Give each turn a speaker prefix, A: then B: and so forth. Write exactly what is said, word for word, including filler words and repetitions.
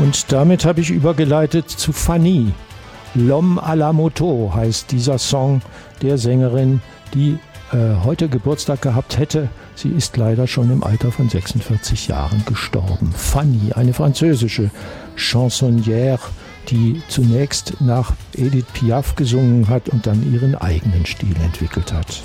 A: Und damit habe ich übergeleitet zu Fanny. L'homme à la moto heißt dieser Song der Sängerin, die äh, heute Geburtstag gehabt hätte. Sie ist leider schon im Alter von sechsundvierzig Jahren gestorben. Fanny, eine französische Chansonnière, die zunächst nach Edith Piaf gesungen hat und dann ihren eigenen Stil entwickelt hat.